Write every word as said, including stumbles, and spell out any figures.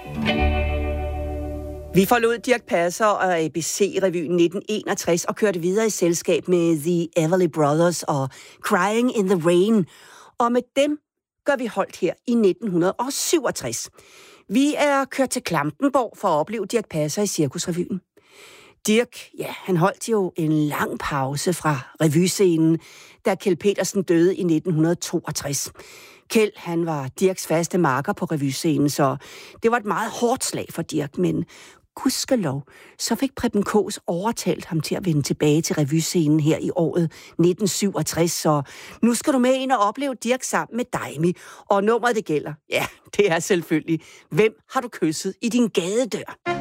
Vi forlod Dirch Passer og A B C-revyen nitten enogtres og kørte videre i selskab med The Everly Brothers og Crying in the Rain. Og med dem gør vi holdt her i nitten syvogtres. Vi er kørt til Klampenborg for at opleve Dirch Passer i Cirkusrevyen. Dirch, ja, han holdt jo en lang pause fra revyscenen, da Kjeld Petersen døde i nitten toogtres. Kjeld, han var Dirchs faste marker på revyscenen, så det var et meget hårdt slag for Dirch, men gudskelov, så fik Preben Kaas overtalt ham til at vende tilbage til revyscenen her i året nitten syvogtres, så nu skal du med ind og opleve Dirch sammen med Daimi. Og nummeret det gælder, ja, det er selvfølgelig, hvem har du kysset i din gadedør?